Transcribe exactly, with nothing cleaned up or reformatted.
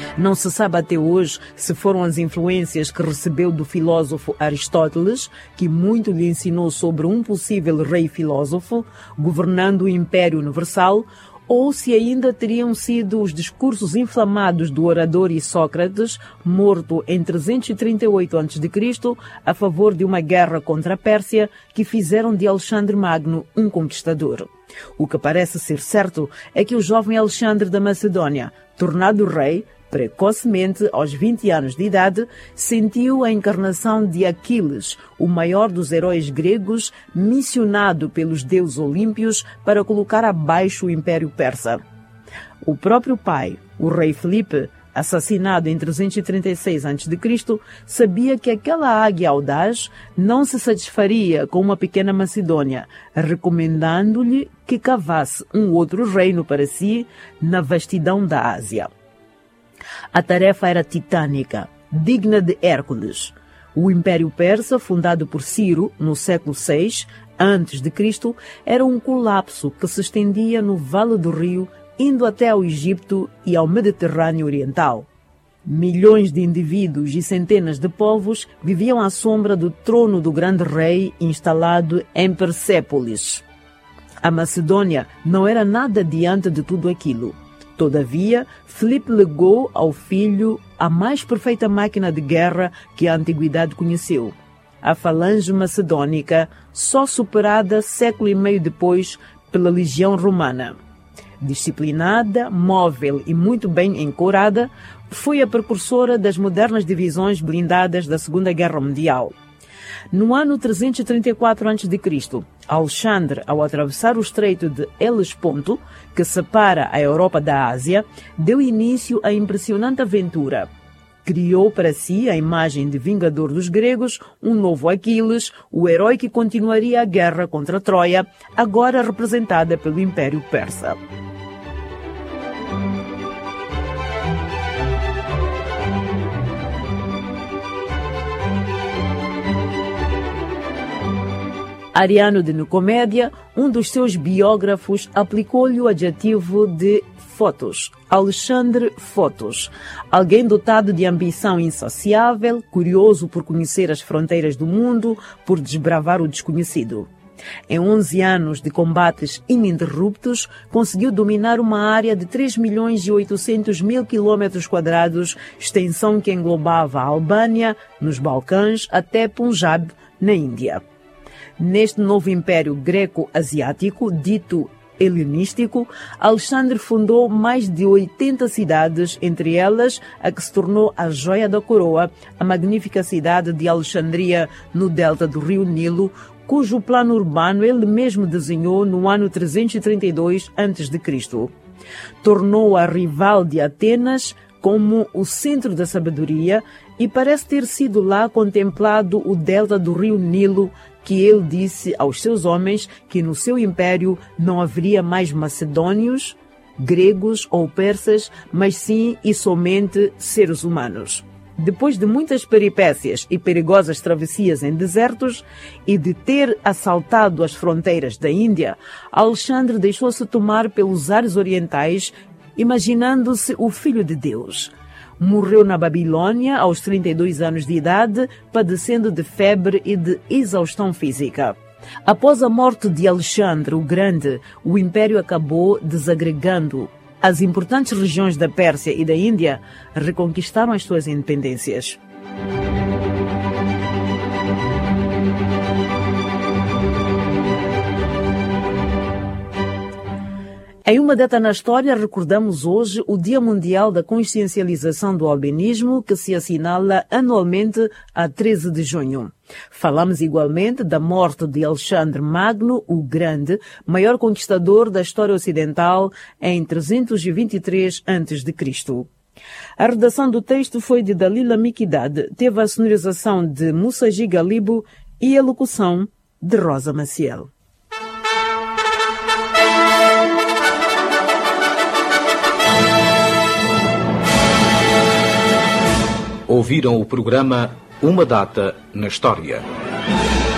Não se sabe até hoje se foram as influências que recebeu do filósofo Aristóteles, que muito lhe ensinou sobre um possível rei-filósofo governando o Império Universal, ou se ainda teriam sido os discursos inflamados do orador e Sócrates, morto em trezentos e trinta e oito antes de Cristo, a favor de uma guerra contra a Pérsia, que fizeram de Alexandre Magno um conquistador. O que parece ser certo é que o jovem Alexandre da Macedônia, tornado rei, precocemente, aos vinte anos de idade, sentiu a encarnação de Aquiles, o maior dos heróis gregos, missionado pelos deuses olímpios para colocar abaixo o Império Persa. O próprio pai, o rei Filipe, assassinado em trezentos e trinta e seis antes de Cristo, sabia que aquela águia audaz não se satisfaria com uma pequena Macedônia, recomendando-lhe que cavasse um outro reino para si na vastidão da Ásia. A tarefa era titânica, digna de Hércules. O Império Persa, fundado por Ciro no século seis antes de Cristo, era um colapso que se estendia no Vale do Rio, indo até ao Egito e ao Mediterrâneo Oriental. Milhões de indivíduos e centenas de povos viviam à sombra do trono do grande rei instalado em Persépolis. A Macedônia não era nada diante de tudo aquilo. Todavia, Filipe legou ao filho a mais perfeita máquina de guerra que a antiguidade conheceu, a falange macedônica, só superada século e meio depois pela legião romana. Disciplinada, móvel e muito bem encorada, foi a precursora das modernas divisões blindadas da Segunda Guerra Mundial. No ano trezentos e trinta e quatro antes de Cristo, Alexandre, ao atravessar o estreito de Helesponto, que separa a Europa da Ásia, deu início à impressionante aventura. Criou para si a imagem de vingador dos gregos, um novo Aquiles, o herói que continuaria a guerra contra Troia, agora representada pelo Império Persa. Ariano de Nicomédia, um dos seus biógrafos, aplicou-lhe o adjetivo de Fotos, Alexandre Fotos, alguém dotado de ambição insaciável, curioso por conhecer as fronteiras do mundo, por desbravar o desconhecido. Em onze anos de combates ininterruptos, conseguiu dominar uma área de três milhões e oitocentos mil quilômetros quadrados, extensão que englobava a Albânia, nos Balcãs, até Punjab, na Índia. Neste novo império greco-asiático, dito helenístico, Alexandre fundou mais de oitenta cidades, entre elas a que se tornou a joia da coroa, a magnífica cidade de Alexandria, no delta do rio Nilo, cujo plano urbano ele mesmo desenhou no ano trezentos e trinta e dois antes de Cristo. Tornou-a rival de Atenas como o centro da sabedoria e parece ter sido lá contemplado o delta do rio Nilo, que ele disse aos seus homens que no seu império não haveria mais macedônios, gregos ou persas, mas sim e somente seres humanos. Depois de muitas peripécias e perigosas travessias em desertos e de ter assaltado as fronteiras da Índia, Alexandre deixou-se tomar pelos ares orientais, imaginando-se o Filho de Deus. Morreu na Babilônia aos trinta e dois anos de idade, padecendo de febre e de exaustão física. Após a morte de Alexandre o Grande, o império acabou desagregando. As importantes regiões da Pérsia e da Índia reconquistaram as suas independências. Em uma data na história, recordamos hoje o Dia Mundial da Consciencialização do Albinismo, que se assinala anualmente a treze de junho. Falamos igualmente da morte de Alexandre Magno, o Grande, maior conquistador da história ocidental, em trezentos e vinte e três antes de Cristo. A redação do texto foi de Dalila Miquidad, teve a sonorização de Mussaji Galibo e a locução de Rosa Maciel. Ouviram o programa Uma Data na História.